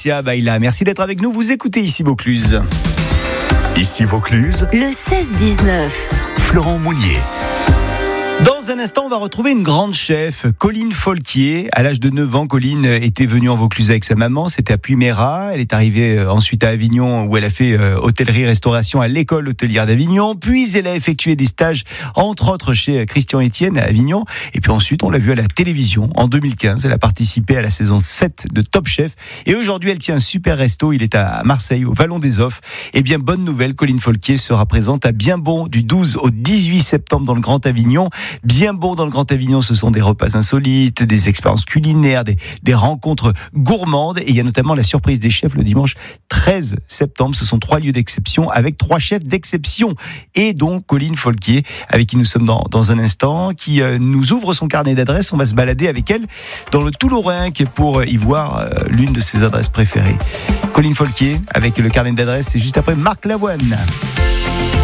Laetitia Baïla. Merci d'être avec nous. Vous écoutez ici Vaucluse. Ici Vaucluse, le 16-19. Florent Mounier. Dans un instant, on va retrouver une grande chef, Colline Folquier. À l'âge de 9 ans, Colline était venue en Vaucluse avec sa maman. C'était à Puyméras. Elle est arrivée ensuite à Avignon, où elle a fait hôtellerie-restauration à l'école hôtelière d'Avignon. Puis, elle a effectué des stages, entre autres, chez Christian Etienne à Avignon. Et puis ensuite, on l'a vue à la télévision. En 2015, elle a participé à la saison 7 de Top Chef. Et aujourd'hui, elle tient un super resto. Il est à Marseille, au Vallon des Offres. Eh bien, bonne nouvelle, Colline Folquier sera présente à Bien Bon du 12 au 18 septembre dans le Grand Avignon. Bien Bon dans le Grand Avignon, ce sont des repas insolites, des expériences culinaires, des rencontres gourmandes. Et il y a notamment la surprise des chefs le dimanche 13 septembre. Ce sont 3 lieux d'exception avec 3 chefs d'exception. Et donc Colline Folquier, avec qui nous sommes dans un instant, qui nous ouvre son carnet d'adresses. On va se balader avec elle dans le Toulourenc pour y voir l'une de ses adresses préférées. Colline Folquier avec le carnet d'adresses, c'est juste après Marc Lavoine.